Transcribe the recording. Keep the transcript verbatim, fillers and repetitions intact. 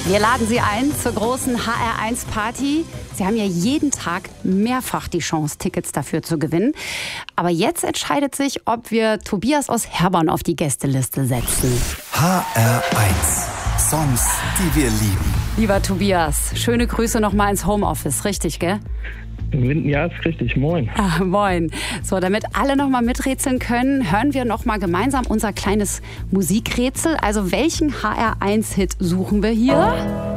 Wir laden Sie ein zur großen H R eins Party. Sie haben ja jeden Tag mehrfach die Chance, Tickets dafür zu gewinnen. Aber jetzt entscheidet sich, ob wir Tobias aus Herborn auf die Gästeliste setzen. H R eins. Songs, die wir lieben. Lieber Tobias, schöne Grüße nochmal ins Homeoffice, richtig, gell? Ja, ist richtig. Moin. Ah, moin. So, damit alle nochmal miträtseln können, hören wir nochmal gemeinsam unser kleines Musikrätsel. Also welchen H R eins Hit suchen wir hier?